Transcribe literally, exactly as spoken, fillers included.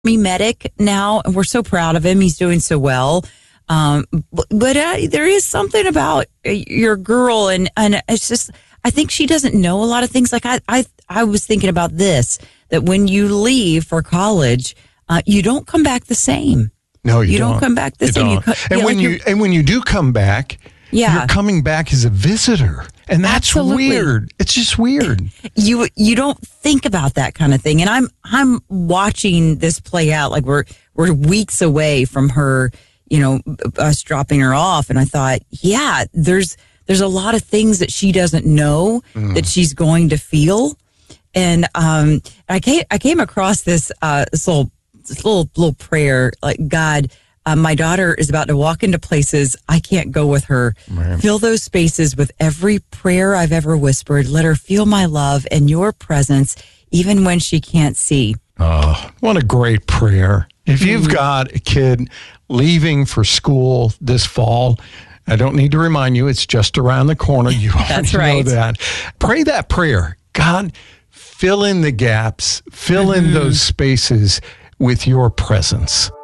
Army medic now, and we're so proud of him. He's doing so well. Um, but but uh, there is something about your girl, and, and it's just, I think she doesn't know a lot of things. Like I, I, I was thinking about this, that when you leave for college, uh, you don't come back the same. No, you, you don't. don't come back the you same. You co- and yeah, when like you and when you do come back, yeah. you're coming back as a visitor, and that's Absolutely. weird. It's just weird. You you don't think about that kind of thing, and I'm I'm watching this play out. Like we're we're weeks away from her, you know, us dropping her off, and I thought, yeah, there's there's a lot of things that she doesn't know mm. that she's going to feel, and um, I came I came across this uh this little this little little prayer, like, God, uh, my daughter is about to walk into places I can't go with her. Right. Fill those spaces with every prayer I've ever whispered. Let her feel my love and your presence, even when she can't see. Oh, what a great prayer. If you've got a kid leaving for school this fall, I don't need to remind you, it's just around the corner. You already That's right. know that. Pray that prayer. God, fill in the gaps, fill mm-hmm. in those spaces with your presence.